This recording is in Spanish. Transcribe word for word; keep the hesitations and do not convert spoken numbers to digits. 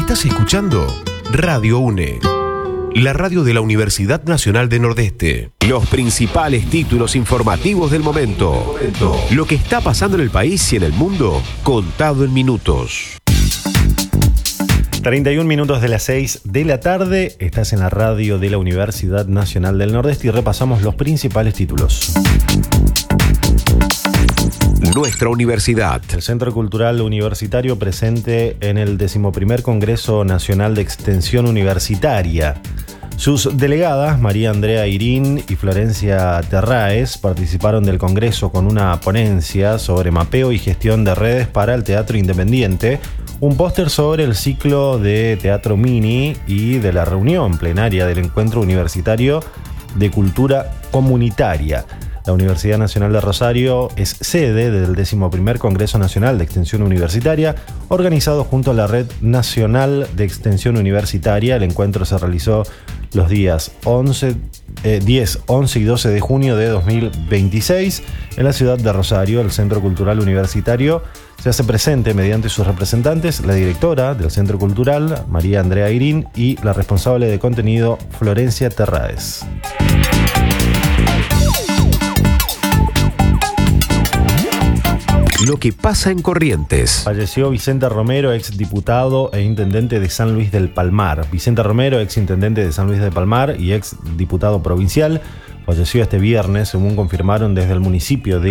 Estás escuchando Radio UNE, la radio de la Universidad Nacional de Nordeste. Los principales títulos informativos del momento. Lo que está pasando en el país y en el mundo, contado en minutos. treinta y un minutos de las seis de la tarde, estás en la radio de la Universidad Nacional del Nordeste y repasamos los principales títulos. Nuestra universidad. El Centro Cultural Universitario presente en el decimoprimer Congreso Nacional de Extensión Universitaria. Sus delegadas, María Andrea Irín y Florencia Terraes, participaron del Congreso con una ponencia sobre mapeo y gestión de redes para el teatro independiente, un póster sobre el ciclo de teatro mini y de la reunión plenaria del Encuentro Universitario de Cultura Comunitaria. La Universidad Nacional de Rosario es sede del decimoprimer Congreso Nacional de Extensión Universitaria, organizado junto a la Red Nacional de Extensión Universitaria. El encuentro se realizó los días once, eh, diez, once y doce de junio de dos mil veintiséis en la ciudad de Rosario. El Centro Cultural Universitario se hace presente mediante sus representantes, la directora del Centro Cultural, María Andrea Irín, y la responsable de contenido, Florencia Terraes. Lo que pasa en Corrientes. Falleció Vicente Romero, ex diputado e intendente de San Luis del Palmar. Vicente Romero, ex intendente de San Luis del Palmar y ex diputado provincial, falleció este viernes, según confirmaron desde el municipio de